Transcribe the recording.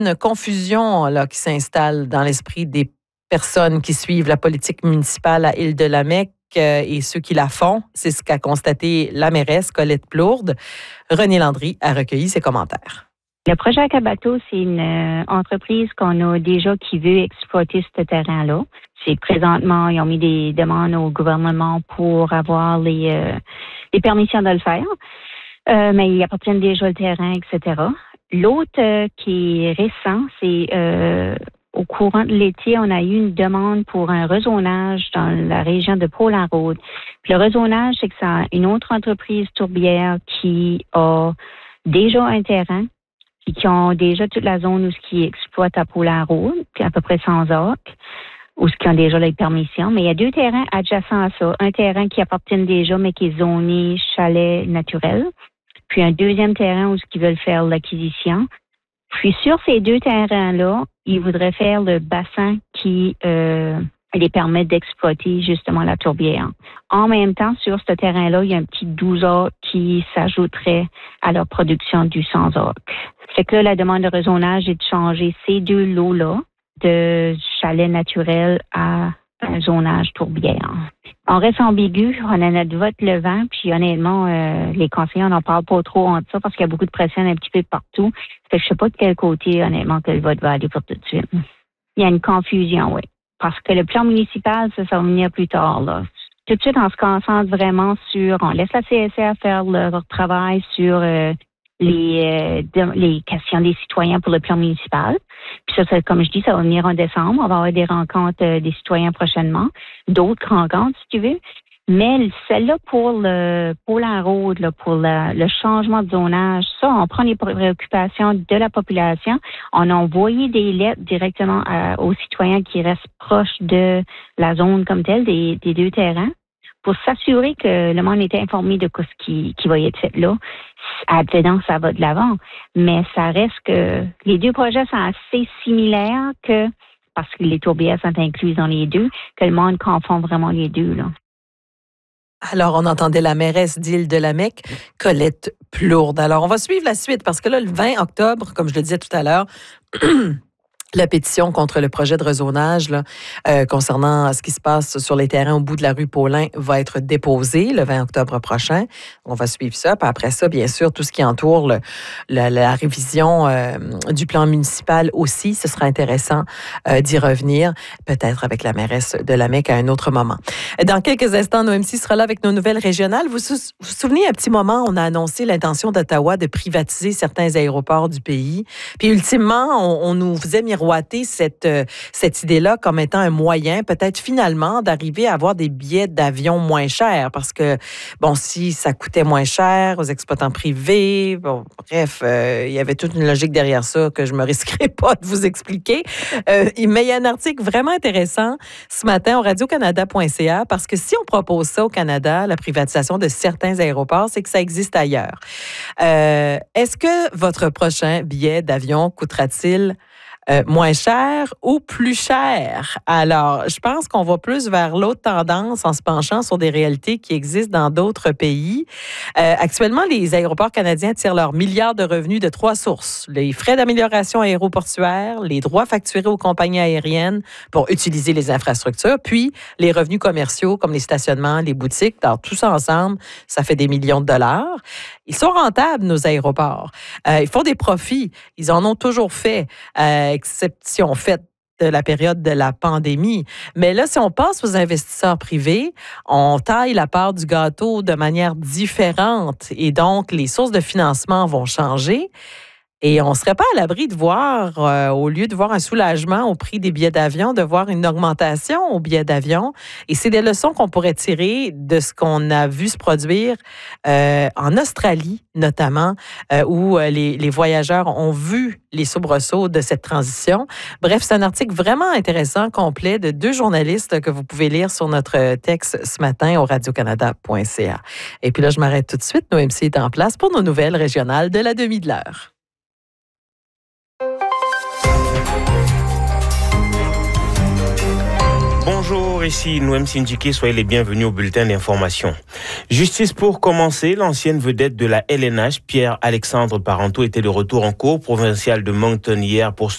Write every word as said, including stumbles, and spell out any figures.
une confusion là, qui s'installe dans l'esprit des personnes qui suivent la politique municipale à Île-de-la-Mecque euh, et ceux qui la font. C'est ce qu'a constaté la mairesse Colette Plourde. René Landry a recueilli ses commentaires. Le projet Akabato, c'est une euh, entreprise qu'on a déjà qui veut exploiter ce terrain-là. C'est présentement, ils ont mis des demandes au gouvernement pour avoir les, euh, les permissions de le faire. Euh, mais ils appartiennent déjà le terrain, et cetera. L'autre euh, qui est récent, c'est euh, au courant de l'été, on a eu une demande pour un rezonage dans la région de Pont-la-Rôde. Le rezonage, c'est que c'est une autre entreprise tourbière qui a déjà un terrain et qui ont déjà toute la zone où ce qui exploite à Pont-la-Rôde, puis à peu près cent acres, où ce qui ont déjà les permissions. Mais il y a deux terrains adjacents à ça. Un terrain qui appartient déjà, mais qui est zoné chalet naturel. Puis un deuxième terrain où ce qu'ils veulent faire l'acquisition. Puis sur ces deux terrains-là, ils voudraient faire le bassin qui euh, les permet d'exploiter justement la tourbière. En même temps, sur ce terrain-là, il y a un petit douze acres qui s'ajouterait à leur production du cent acres. Fait que là, la demande de rezonage est de changer ces deux lots-là de chalet naturel à un zonage tourbière. On reste ambigu, on a notre vote le vent, puis honnêtement, euh, les conseillers, on n'en parle pas trop entre ça parce qu'il y a beaucoup de pression un petit peu partout. Fait que je sais pas de quel côté, honnêtement, que le vote va aller pour tout de suite. Il y a une confusion, oui. Parce que le plan municipal, ça, ça va venir plus tard, là. Tout de suite, on se concentre vraiment sur, on laisse la C S R faire leur travail sur euh, les, euh, les questions des citoyens pour le plan municipal. Puis ça, ça, comme je dis, ça va venir en décembre. On va avoir des rencontres euh, des citoyens prochainement, d'autres rencontres, si tu veux. Mais celle-là pour le pour la route, là, pour la, le changement de zonage, ça, on prend les préoccupations de la population. On a envoyé des lettres directement à, aux citoyens qui restent proches de la zone comme telle, des, des deux terrains, pour s'assurer que le monde est informé de ce qui, qui va y être fait là. Advenant, ça va de l'avant. Mais ça reste que les deux projets sont assez similaires que, parce que les tourbières sont incluses dans les deux, que le monde confond vraiment les deux, là. Alors, on entendait la mairesse d'Île-de-la-Mecque, Colette Plourde. Alors, on va suivre la suite parce que là, le vingt octobre, comme je le disais tout à l'heure, la pétition contre le projet de rezonage là, euh, concernant ce qui se passe sur les terrains au bout de la rue Paulin va être déposée le vingt octobre prochain. On va suivre ça. Puis après ça, bien sûr, tout ce qui entoure le, la, la révision euh, du plan municipal aussi, ce sera intéressant euh, d'y revenir, peut-être avec la mairesse de la Mecque à un autre moment. Dans quelques instants, nos M C sera là avec nos nouvelles régionales. Vous vous, vous souvenez, un petit moment, on a annoncé l'intention d'Ottawa de privatiser certains aéroports du pays. Puis ultimement, on, on nous faisait miroiter cette, euh, cette idée-là comme étant un moyen, peut-être finalement, d'arriver à avoir des billets d'avion moins chers. Parce que, bon, si ça coûtait moins cher aux exploitants privés, bon, bref, euh, il y avait toute une logique derrière ça que je ne me risquerai pas de vous expliquer. Euh, mais il y a un article vraiment intéressant ce matin au radio canada point c a parce que si on propose ça au Canada, la privatisation de certains aéroports, c'est que ça existe ailleurs. Euh, est-ce que votre prochain billet d'avion coûtera-t-il Euh, moins cher ou plus cher? Alors, je pense qu'on va plus vers l'autre tendance en se penchant sur des réalités qui existent dans d'autres pays. Euh, actuellement, les aéroports canadiens tirent leurs milliards de revenus de trois sources. Les frais d'amélioration aéroportuaire, les droits facturés aux compagnies aériennes pour utiliser les infrastructures, puis les revenus commerciaux comme les stationnements, les boutiques. Alors, tout ça ensemble, ça fait des millions de dollars. Ils sont rentables, nos aéroports. Euh, ils font des profits. Ils en ont toujours fait. Euh, exception faite de la période de la pandémie. Mais là, si on passe aux investisseurs privés, on taille la part du gâteau de manière différente et donc les sources de financement vont changer. Et on ne serait pas à l'abri de voir, euh, au lieu de voir un soulagement au prix des billets d'avion, de voir une augmentation aux billets d'avion. Et c'est des leçons qu'on pourrait tirer de ce qu'on a vu se produire euh, en Australie, notamment, euh, où les, les voyageurs ont vu les soubresauts de cette transition. Bref, c'est un article vraiment intéressant, complet, de deux journalistes que vous pouvez lire sur notre texte ce matin au radio canada point c a. Et puis là, je m'arrête tout de suite. Nos M C est en place pour nos nouvelles régionales de la demi de l'heure. Bonjour, ici Noem Sindjiki, soyez les bienvenus au bulletin d'information. Justice pour commencer, l'ancienne vedette de la L N H, Pierre-Alexandre Parenteau, était de retour en cour provinciale de Moncton hier pour